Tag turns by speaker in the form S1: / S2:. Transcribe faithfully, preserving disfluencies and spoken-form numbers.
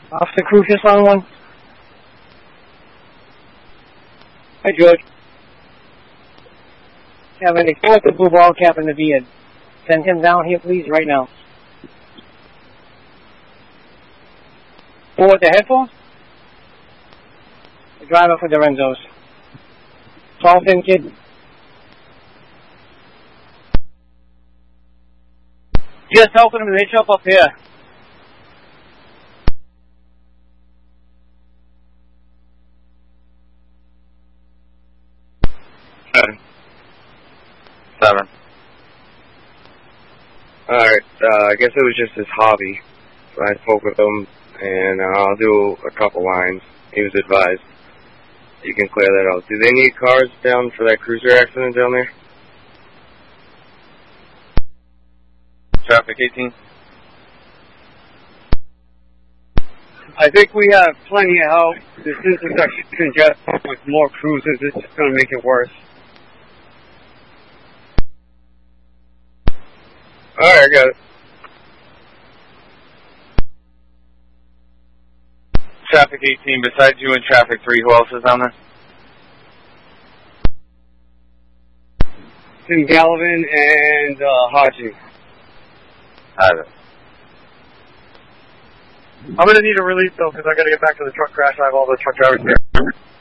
S1: Officer Crucius on one. Hi, George. Have an explosive blue ball cap in the V I D. Send him down here, please, right now. Forward the headphones. The driver for Lorenzo's. Charlton, kid. Just helping him to hitch up up here.
S2: Seven. Seven. Alright, uh, I guess it was just his hobby. So I spoke with him, and uh, I'll do a couple lines. He was advised. You can clear that out. Do they need cars down for that cruiser accident down there? Traffic eighteen.
S3: I think we have plenty of help. This intersection is congested with more cruisers. It's just going to make it worse.
S2: Alright, I got it. Traffic eighteen, besides you and traffic three, who else is on there?
S3: Tim Galvin and uh, Haji.
S2: I have it.
S3: I'm going to need a relief, though, because I got to get back to the truck crash. I have all the truck drivers here.